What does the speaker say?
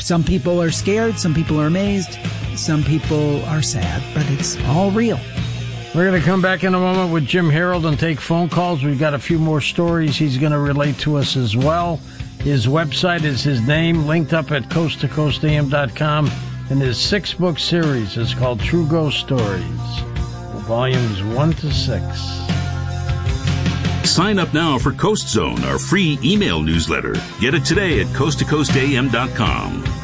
Some people are scared, some people are amazed, some people are sad, but it's all real. We're going to come back in a moment with Jim Harold and take phone calls. We've got a few more stories he's going to relate to us as well. His website is his name, linked up at coasttocoastam.com, and his 6-book series is called True Ghost Stories, volumes 1 to 6. Sign up now for Coast Zone, our free email newsletter. Get it today at coasttocoastam.com.